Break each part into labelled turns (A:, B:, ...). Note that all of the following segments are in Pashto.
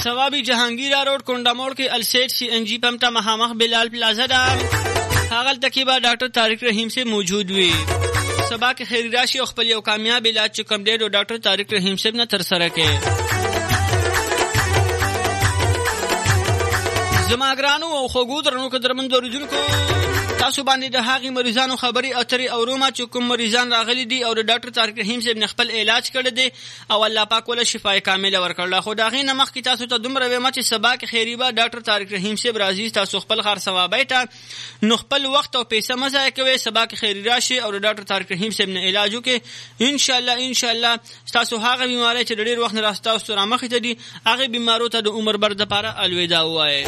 A: ثوابی جهانگیر روډ کونډه موړ کې السیټ سی ان جی پمپ ته مخامخ بلال پلازا ده. هغلته کې به ډاکټر طارق رحیم سے موجود وي. سبا کې خیر راشي او خپل یو کامیاب علاج چې کوم دی ډاکټر طارق رحیم صاحب نه تر سره کې. زما ګرانو او خوږو درنو که درمندو اوریدونکو، تاسو باندې د هغې مریضانو خبرې اترې اورو چې کوم مریضان راغلي دي او د ډاکټر طارق رحیم صاحب نه خپل علاج کړی دی او الله پاک وله شفای کامله ورکړله. خو د هغې نه مخکې تاسو ته دومره وایم چې سبا کې خیري به ډاکټر طارق رحیم صاحب راځي تاسو خپل خار ثوابی ته، نو خپل وخت او پیسه مه ضایع کوئ. سبا کې خیري راشي او د ډاکټر طارق رحیم صاحب نه علاج وکړئ. انشاءالله ستاسو هغه بیماری چې د ډېر وخت نه ستاسو رامخې ته دي هغې بیمارو ته د عمر بر دپاره الوداع ووایئ.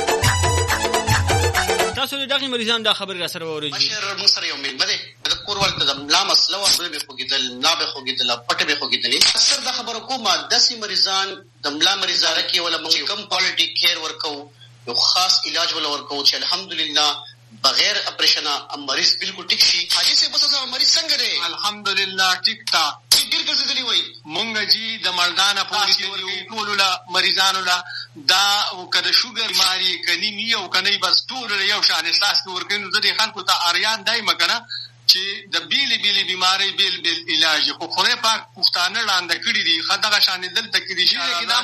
A: تاسو د دغې مریضان دا خبرې را سره واورئ.
B: مشر موږ سره یو مېلمه دی، د کور ورته د ملا مسله وه، زړه به یې خوږېدل، ملا به یې خوږېدله، پټه به یې خوږېدلې. اکثر دا خبره کومه داسې مریضان د ملا مریضانه کې وله موږ کم کوالټي کیر ورکوو، یو خاص علاج وله ورکوو چې الحمدلله بغیر اپریشنه مریض بالکل ټیک شي. حاجي صاحب بس مریض څنګه دی؟
C: الحمدلله ټیک تا.
B: ډېر ګرځېدلي وایي
C: مونږ جي د مردانه پورې ټولو له مریضانو له دا که د شوګر بیماري که نیمي او که نه بس ټولو له یو شان احساس کې ورکوي. نو زه دې خلکو ته اریان دایمه که نه چې د بیلې بیلې بیمارۍ بیل بیل علاج خو خدای پاک پښتانه ړانده کړي دي. ښه دغه شانې دلته کې دي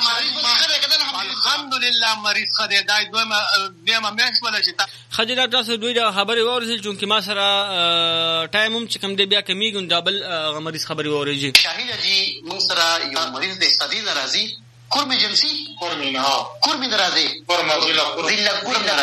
C: الحمدلله مریض ښه دی. دا دویمه میاشت وله چې
A: ښه دی ډاکټر صاحب دوی دغه خبرې واورېدل چونکې ما سره ټایم هم چې کوم دی بیا کمیږي نو دا بل مریض خبرې واورېږي.
B: شاهیله جي موږ سره یو مریض دی صدي نه راځي. کورمې جنسي کورمې نه راځي